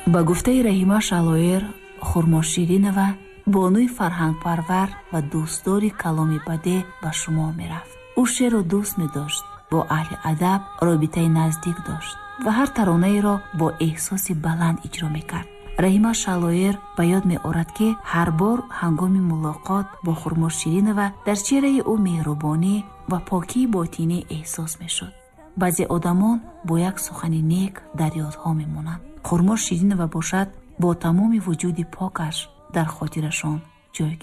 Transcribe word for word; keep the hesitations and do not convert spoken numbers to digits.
ба гуфтаи Раҳима Шалоер, Хурмоширинова бонуи фарҳангпарвар ва дӯстдори каломи бадеъ ба шумор мерафт. ӯ шеъру дӯст медошт, бо аҳли адаб робитаи наздик дошт ва ҳар таронаеро бо эҳсоси баланд иҷро мекард. Раҳима Шалоер ба ёд меорад, ки ҳар бор ҳангоми мулоқот бо Хурмоширинова дар чеҳраи ӯ меҳрубонӣ ва покии ботинӣ эҳсос мешуд. баъзе одамон бо як сухани нек дар ёдҳо мемонанд. Хурмоширинова бошад, бо тамоми вуҷуди покаш дар хотирашон ҷойгир